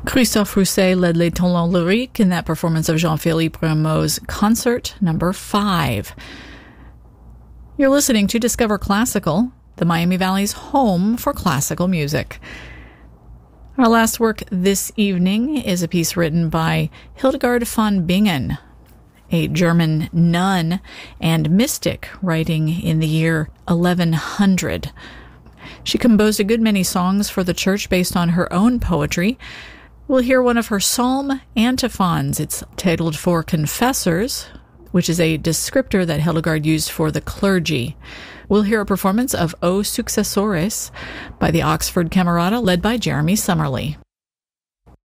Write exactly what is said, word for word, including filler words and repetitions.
Christophe Rousset led Les Talons Lyriques in that performance of Jean-Philippe Rameau's Concert Number five. You're listening to Discover Classical, the Miami Valley's home for classical music. Our last work this evening is a piece written by Hildegard von Bingen, a German nun and mystic writing in the year eleven hundred. She composed a good many songs for the church based on her own poetry. We'll hear one of her psalm antiphons. It's titled For Confessors, which is a descriptor that Hildegard used for the clergy. We'll hear a performance of O Successores by the Oxford Camerata led by Jeremy Summerly.